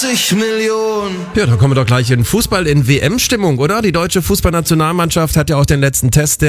80 Millionen. Ja, dann kommen wir doch gleich in Fußball in WM-Stimmung, oder? Die deutsche Fußballnationalmannschaft hat ja auch den letzten Test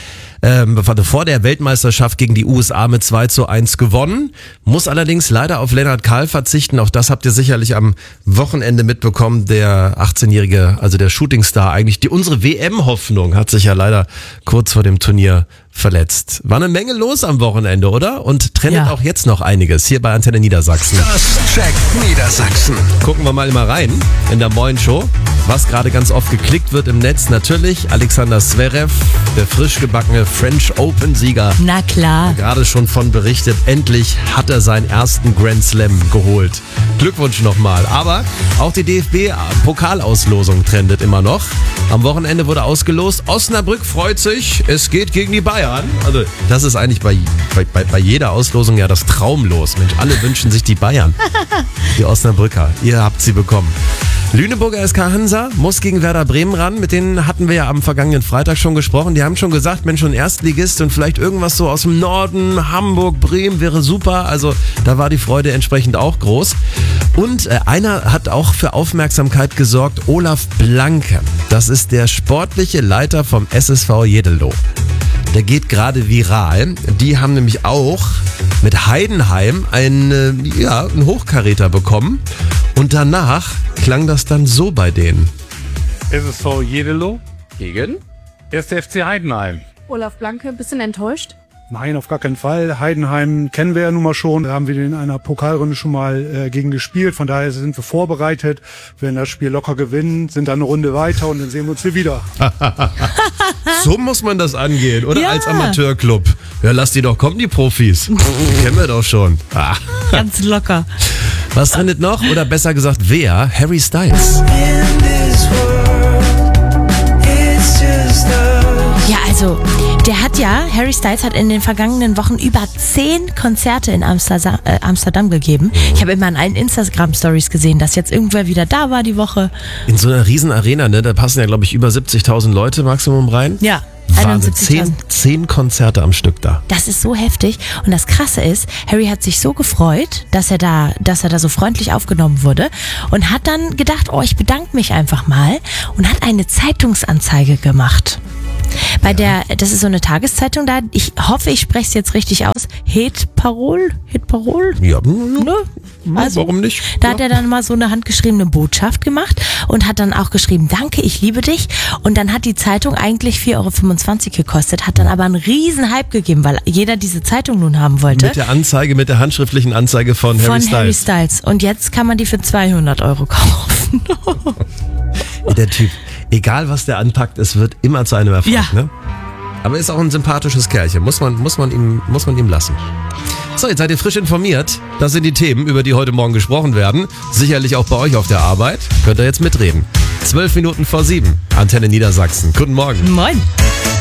vor der Weltmeisterschaft gegen die USA mit 2:1 gewonnen. Muss allerdings leider auf Lennart Kahl verzichten. Auch das habt ihr sicherlich am Wochenende mitbekommen. Der 18-Jährige, also der Shootingstar, eigentlich unsere WM-Hoffnung, hat sich ja leider kurz vor dem Turnier verletzt. War eine Menge los am Wochenende, oder? Und trennt auch jetzt noch einiges hier bei Antenne Niedersachsen. Das checkt Niedersachsen. Gucken wir mal mal rein in der Moin Show. Was gerade ganz oft geklickt wird im Netz, natürlich Alexander Zverev, der frisch gebackene French Open-Sieger. Na klar. Gerade schon von berichtet, endlich hat er seinen ersten Grand Slam geholt. Glückwunsch nochmal. Aber auch die DFB-Pokalauslosung trendet immer noch. Am Wochenende wurde ausgelost. Osnabrück freut sich, es geht gegen die Bayern. Also das ist eigentlich bei jeder Auslosung ja das Traumlos. Mensch, alle wünschen sich die Bayern. Die Osnabrücker, ihr habt sie bekommen. Lüneburger SK Hansa muss gegen Werder Bremen ran. Mit denen hatten wir ja am vergangenen Freitag schon gesprochen. Die haben schon gesagt, Mensch, schon Erstligist und vielleicht irgendwas so aus dem Norden, Hamburg, Bremen wäre super. Also da war die Freude entsprechend auch groß. Und einer hat auch für Aufmerksamkeit gesorgt, Olaf Blanke. Das ist der sportliche Leiter vom SSV Jeddelo. Der geht gerade viral. Die haben nämlich auch mit Heidenheim einen Hochkaräter bekommen. Und danach klang das dann so bei denen. SSV Jeddelo Gegen? 1. FC Heidenheim. Olaf Blanke, bisschen enttäuscht? Nein, auf gar keinen Fall. Heidenheim kennen wir ja nun mal schon. Da haben wir in einer Pokalrunde schon mal gegen gespielt. Von daher sind wir vorbereitet. Wenn das Spiel locker gewinnen, sind dann eine Runde weiter und dann sehen wir uns hier wieder. So muss man das angehen, oder? Ja. Als Amateurclub. Ja, lass die doch kommen, die Profis. Die kennen wir doch schon. Ah. Ganz locker. Was trendet noch? Oder besser gesagt, wer? Harry Styles. Ja, also, Harry Styles hat in den vergangenen Wochen über 10 Konzerte in Amsterdam gegeben. Ich habe immer in allen Instagram-Stories gesehen, dass jetzt irgendwer wieder da war die Woche. In so einer riesen Arena, ne? Da passen ja, glaube ich, über 70.000 Leute Maximum rein. Ja. Wahnsinn, 71.000. 10 Konzerte am Stück da. Das ist so heftig. Und das Krasse ist, Harry hat sich so gefreut, dass er da so freundlich aufgenommen wurde und hat dann gedacht, ich bedanke mich einfach mal und hat eine Zeitungsanzeige gemacht. Das ist so eine Tageszeitung da, ich hoffe, ich spreche es jetzt richtig aus, Hitparol? Ja, Ne? Also, warum nicht? Da hat er dann mal so eine handgeschriebene Botschaft gemacht und hat dann auch geschrieben, danke, ich liebe dich. Und dann hat die Zeitung eigentlich 4,25 € gekostet, hat dann aber einen riesen Hype gegeben, weil jeder diese Zeitung nun haben wollte. Mit der handschriftlichen Anzeige von Harry Styles. Harry Styles. Und jetzt kann man die für 200 € kaufen. Der Typ, egal was der anpackt, es wird immer zu einem Erfolg. Ja. Ne? Aber ist auch ein sympathisches Kerlchen, muss man ihm lassen. So, jetzt seid ihr frisch informiert. Das sind die Themen, über die heute Morgen gesprochen werden. Sicherlich auch bei euch auf der Arbeit. Könnt ihr jetzt mitreden. 12 Minuten vor 7. Antenne Niedersachsen. Guten Morgen. Moin.